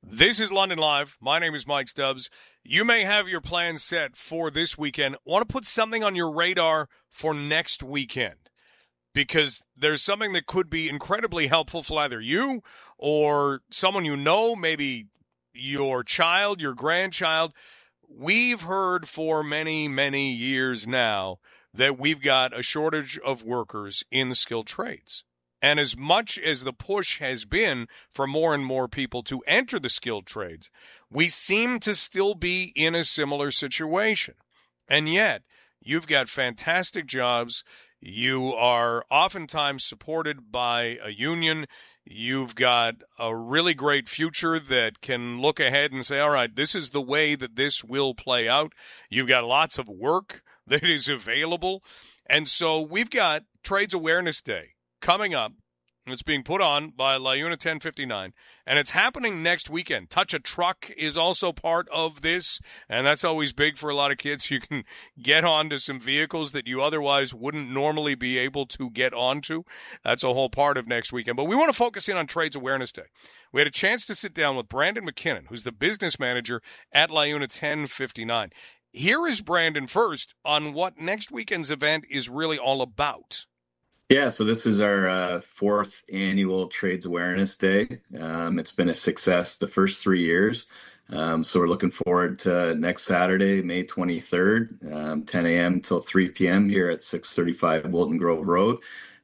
This is London Live. My name is Mike Stubbs. You may have your plans set for this weekend. Want to put something on your radar for next weekend because there's something that could be incredibly helpful for either you or someone you know, maybe your child, your grandchild. We've heard for many, many years now that we've got a shortage of workers in the skilled trades. And as much as the push has been for more and more people to enter the skilled trades, we seem to still be in a similar situation. And yet, you've got fantastic jobs. You are oftentimes supported by a union. You've got a really great future that can look ahead and say, all right, this is the way that this will play out. You've got lots of work that is available. And so we've got Trades Awareness Day coming up. It's being put on by LiUNA 1059, and it's happening next weekend. Touch a Truck is also part of this, and that's always big for a lot of kids. You can get onto some vehicles that you otherwise wouldn't normally be able to get onto. That's a whole part of next weekend. But we want to focus in on Trades Awareness Day. We had a chance to sit down with Brandon McKinnon, who's the business manager at LiUNA 1059. Here is Brandon first on what next weekend's event is really all about. Yeah, so this is our fourth annual Trades Awareness Day. It's been a success the first 3 years. So we're looking forward to next Saturday, May 23rd, 10 a.m. till 3 p.m. here at 635 Wilton Grove Road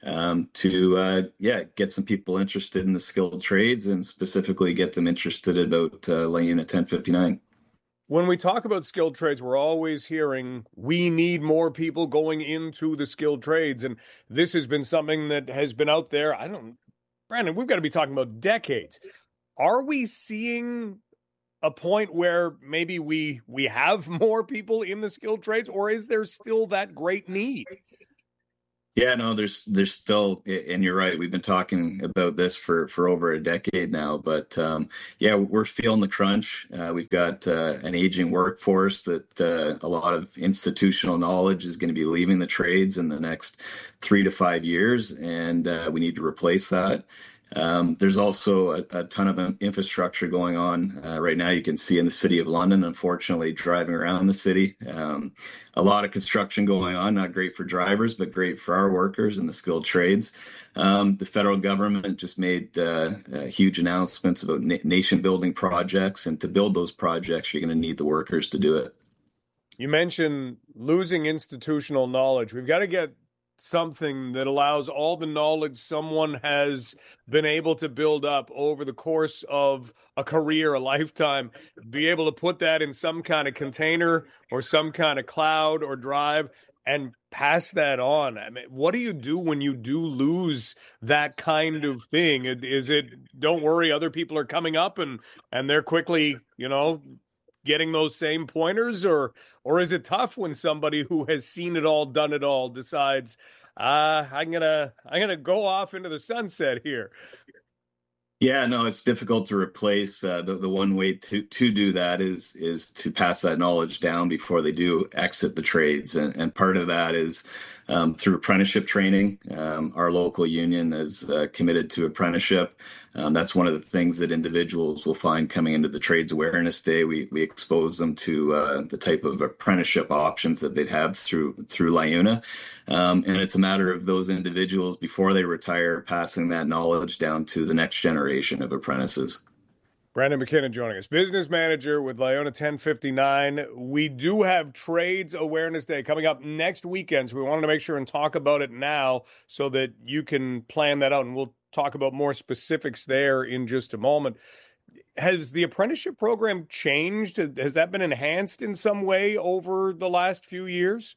to get some people interested in the skilled trades and specifically get them interested about LiUNA 1059. When we talk about skilled trades, we're always hearing we need more people going into the skilled trades. And this has been something that has been out there. Brandon, we've got to be talking about decades. Are we seeing a point where maybe we have more people in the skilled trades, or is there still that great need? Yeah, no, there's still, and you're right. We've been talking about this for over a decade now, but we're feeling the crunch. We've got an aging workforce that a lot of institutional knowledge is going to be leaving the trades in the next 3 to 5 years, and we need to replace that. There's also a ton of infrastructure going on right now. You can see in the city of London, unfortunately, driving around the city. A lot of construction going on, not great for drivers, but great for our workers in the skilled trades. The federal government just made huge announcements about nation-building projects, and to build those projects, you're going to need the workers to do it. You mentioned losing institutional knowledge. We've got to get something that allows all the knowledge someone has been able to build up over the course of a career, a lifetime, be able to put that in some kind of container or some kind of cloud or drive and pass that on. I mean, what do you do when you do lose that kind of thing? Is it, don't worry, other people are coming up and they're quickly, getting those same pointers, or is it tough when somebody who has seen it all, done it all, decides, I'm gonna go off into the sunset here? Yeah, no, it's difficult to replace. The one way to do that is to pass that knowledge down before they do exit the trades, and part of that is through apprenticeship training. Our local union is committed to apprenticeship. That's one of the things that individuals will find coming into the Trades Awareness Day. We expose them to the type of apprenticeship options that they'd have through LiUNA. And it's a matter of those individuals, before they retire, passing that knowledge down to the next generation of apprentices. Brandon McKinnon joining us, business manager with LiUNA 1059. We do have Trades Awareness Day coming up next weekend, so we wanted to make sure and talk about it now so that you can plan that out, and we'll talk about more specifics there in just a moment. Has the apprenticeship program changed? Has that been enhanced in some way over the last few years?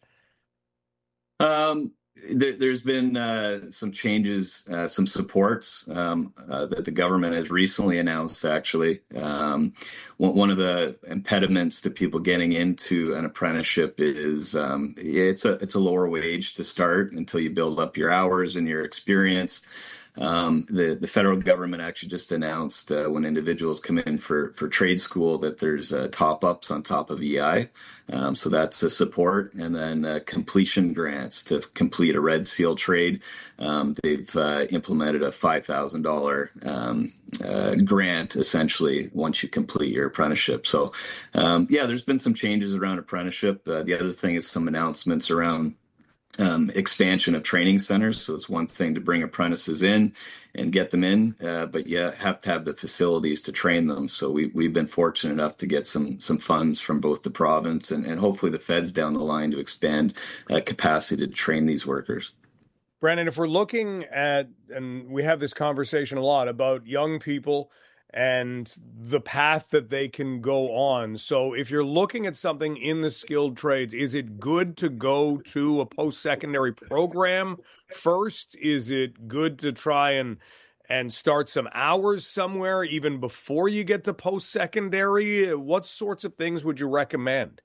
There's been some changes, some supports that the government has recently announced, actually. One of the impediments to people getting into an apprenticeship is it's a lower wage to start until you build up your hours and your experience. The federal government actually just announced when individuals come in for trade school that there's top ups on top of EI. So that's a support, and then completion grants to complete a Red Seal trade. They've implemented a $5,000 grant essentially once you complete your apprenticeship. So there's been some changes around apprenticeship. The other thing is some announcements around expansion of training centers. So it's one thing to bring apprentices in and get them in, but you have to have the facilities to train them. So we've been fortunate enough to get some funds from both the province and hopefully the feds down the line to expand capacity to train these workers. Brandon, if we're looking at, and we have this conversation a lot about young people and the path that they can go on. So if you're looking at something in the skilled trades, is it good to go to a post-secondary program first? Is it good to try and start some hours somewhere even before you get to post-secondary? What sorts of things would you recommend?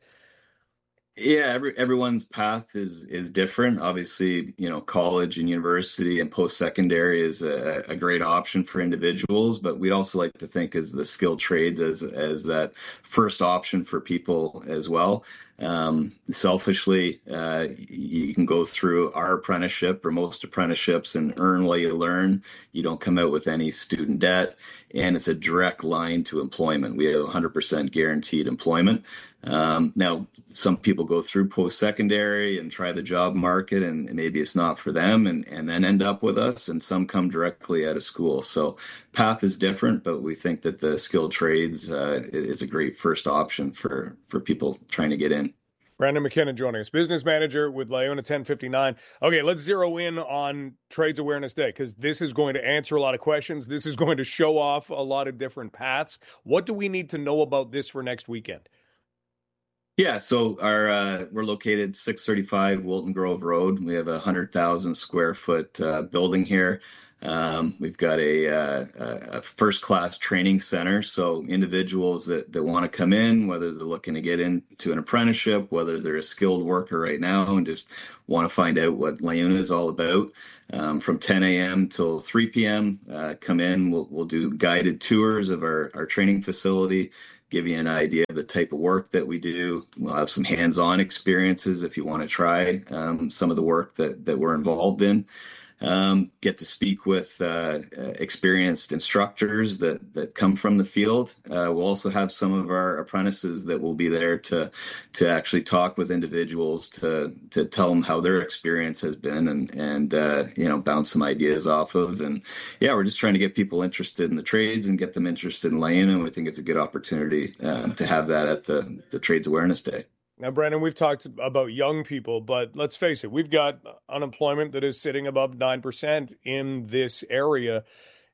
Yeah, everyone's path is different. Obviously, college and university and post-secondary is a great option for individuals, but we'd also like to think as the skilled trades as that first option for people as well. Selfishly, you can go through our apprenticeship or most apprenticeships and earn while you learn. You don't come out with any student debt, and it's a direct line to employment. We have 100% guaranteed employment. Now, some people go through post-secondary and try the job market, and maybe it's not for them, and then end up with us, and some come directly out of school. So path is different, but we think that the skilled trades is a great first option for people trying to get in. Brandon McKinnon joining us, business manager with LiUNA 1059. Okay, let's zero in on Trades Awareness Day, because this is going to answer a lot of questions. This is going to show off a lot of different paths. What do we need to know about this for next weekend? Yeah, so we're located 635 Wilton Grove Road. We have a 100,000 square foot building here. We've got a first-class training center, so individuals that want to come in, whether they're looking to get into an apprenticeship, whether they're a skilled worker right now and just want to find out what LiUNA is all about, from 10 a.m. till 3 p.m., come in. We'll do guided tours of our training facility, give you an idea of the type of work that we do. We'll have some hands-on experiences if you want to try some of the work that we're involved in. Get to speak with experienced instructors that come from the field. We'll also have some of our apprentices that will be there to actually talk with individuals to tell them how their experience has been and bounce some ideas off of. And yeah, we're just trying to get people interested in the trades and get them interested in LiUNA. And we think it's a good opportunity to have that at the Trades Awareness Day. Now, Brandon, we've talked about young people, but let's face it, we've got unemployment that is sitting above 9% in this area.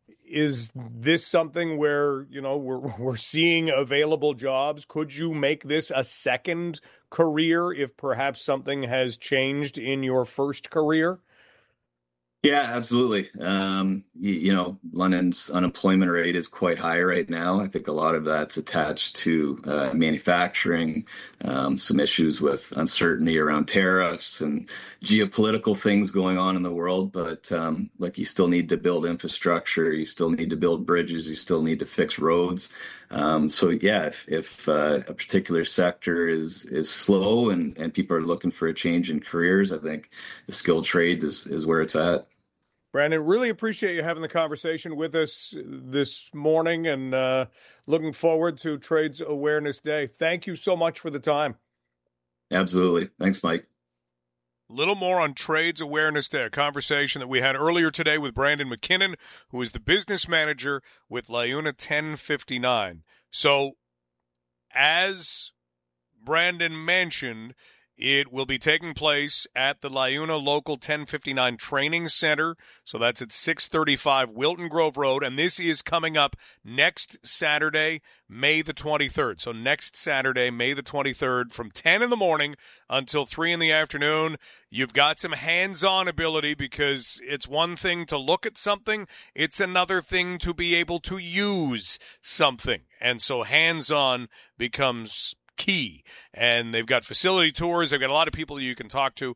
Is this something where, we're seeing available jobs? Could you make this a second career if perhaps something has changed in your first career? Yeah, absolutely. London's unemployment rate is quite high right now. I think a lot of that's attached to manufacturing, some issues with uncertainty around tariffs and geopolitical things going on in the world. But you still need to build infrastructure, you still need to build bridges, you still need to fix roads. If a particular sector is slow and people are looking for a change in careers, I think the skilled trades is where it's at. Brandon, really appreciate you having the conversation with us this morning and looking forward to Trades Awareness Day. Thank you so much for the time. Absolutely. Thanks, Mike. A little more on Trades Awareness Day, a conversation that we had earlier today with Brandon McKinnon, who is the business manager with LiUNA 1059. So, as Brandon mentioned, it will be taking place at the LiUNA Local 1059 Training Center. So that's at 635 Wilton Grove Road. And this is coming up next Saturday, May the 23rd. So next Saturday, May the 23rd, from 10 in the morning until 3 in the afternoon. You've got some hands-on ability, because it's one thing to look at something. It's another thing to be able to use something. And so hands-on becomes key. And they've got facility tours. They've got a lot of people you can talk to.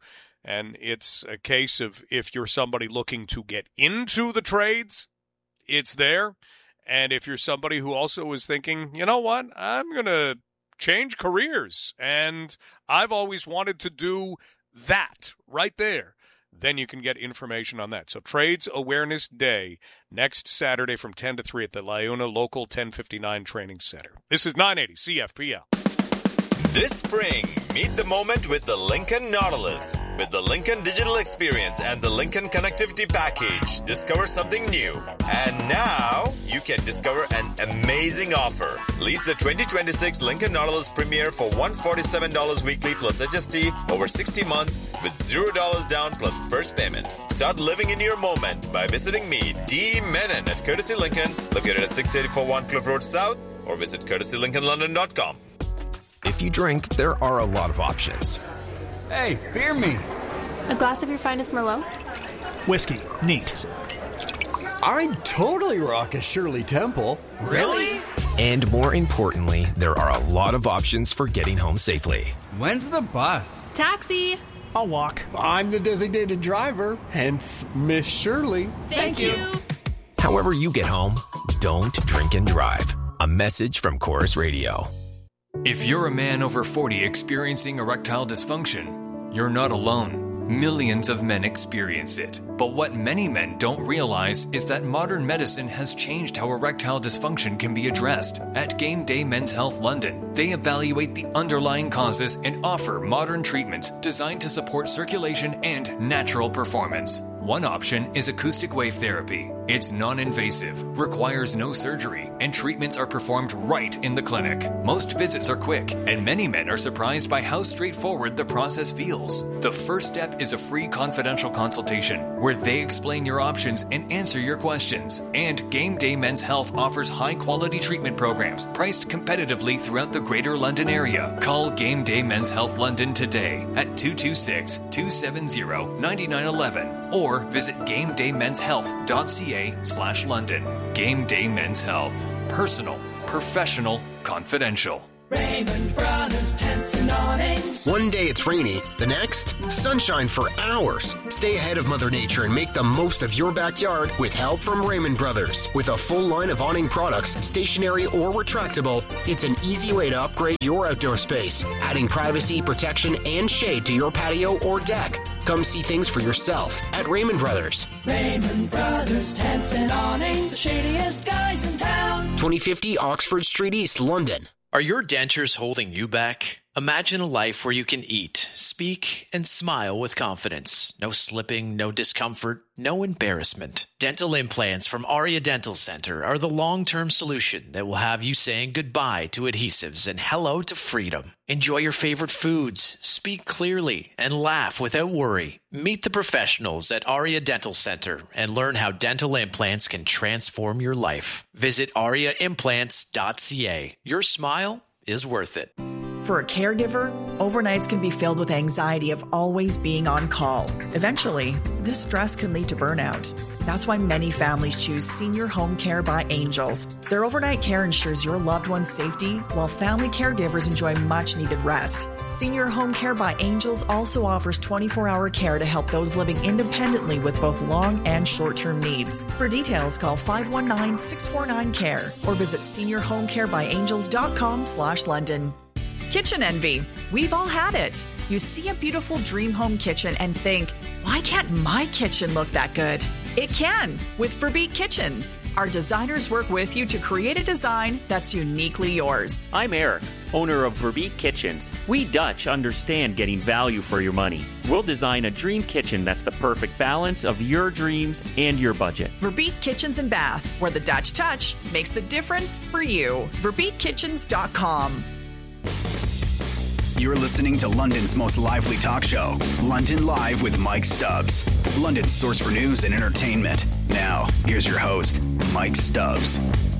And it's a case of if you're somebody looking to get into the trades, it's there. And if you're somebody who also is thinking, you know what, I'm going to change careers, and I've always wanted to do that right there, then you can get information on that. So Trades Awareness Day next Saturday from 10 to 3 at the Liuna Local 1059 Training Center. This is 980 CFPL. This spring, meet the moment with the Lincoln Nautilus. With the Lincoln Digital Experience and the Lincoln Connectivity Package, discover something new. And now, you can discover an amazing offer. Lease the 2026 Lincoln Nautilus Premier for $147 weekly plus HST over 60 months with $0 down plus first payment. Start living in your moment by visiting me, D. Menon at Courtesy Lincoln, located at 684 Warncliffe Road South, or visit courtesylincolnlondon.com. If you drink, there are a lot of options. Hey, beer me. A glass of your finest Merlot? Whiskey. Neat. I'd totally rock a Shirley Temple. Really? And more importantly, there are a lot of options for getting home safely. When's the bus? Taxi! I'll walk. I'm the designated driver, hence Miss Shirley. Thank you. However you get home, don't drink and drive. A message from Chorus Radio. If you're a man over 40 experiencing erectile dysfunction, you're not alone. Millions of men experience it. But what many men don't realize is that modern medicine has changed how erectile dysfunction can be addressed. At Game Day Men's Health London, they evaluate the underlying causes and offer modern treatments designed to support circulation and natural performance. One option is acoustic wave therapy. It's non-invasive, requires no surgery, and treatments are performed right in the clinic. Most visits are quick, and many men are surprised by how straightforward the process feels. The first step is a free confidential consultation, where they explain your options and answer your questions. And Game Day Men's Health offers high-quality treatment programs priced competitively throughout the Greater London area. Call Game Day Men's Health London today at 226-270-9911 or visit GameDayMen'sHealth.ca/London. Game Day Men's Health. Personal, professional, confidential. Raymond Brothers Tents and Awnings. One day it's rainy, the next, sunshine for hours. Stay ahead of Mother Nature and make the most of your backyard with help from Raymond Brothers. With a full line of awning products, stationary or retractable, it's an easy way to upgrade your outdoor space, adding privacy, protection, and shade to your patio or deck. Come see things for yourself at Raymond Brothers. Raymond Brothers Tents and Awnings, the shadiest guys in town. 2050 Oxford Street East, London. Are your dentures holding you back? Imagine a life where you can eat, speak, and smile with confidence. No slipping, no discomfort, no embarrassment. Dental implants from Aria Dental Center are the long-term solution that will have you saying goodbye to adhesives and hello to freedom. Enjoy your favorite foods, speak clearly, and laugh without worry. Meet the professionals at Aria Dental Center and learn how dental implants can transform your life. Visit ariaimplants.ca. Your smile is worth it. For a caregiver, overnights can be filled with anxiety of always being on call. Eventually, this stress can lead to burnout. That's why many families choose Senior Home Care by Angels. Their overnight care ensures your loved one's safety, while family caregivers enjoy much-needed rest. Senior Home Care by Angels also offers 24-hour care to help those living independently with both long and short-term needs. For details, call 519-649-CARE or visit seniorhomecarebyangels.com/London. Kitchen envy. We've all had it. You see a beautiful dream home kitchen and think, why can't my kitchen look that good? It can with Verbeek Kitchens. Our designers work with you to create a design that's uniquely yours. I'm Eric, owner of Verbeek Kitchens. We Dutch understand getting value for your money. We'll design a dream kitchen that's the perfect balance of your dreams and your budget. Verbeek Kitchens and Bath, where the Dutch touch makes the difference for you. VerbeekKitchens.com. You're listening to London's most lively talk show, London Live with Mike Stubbs. London's source for news and entertainment. Now, here's your host, Mike Stubbs.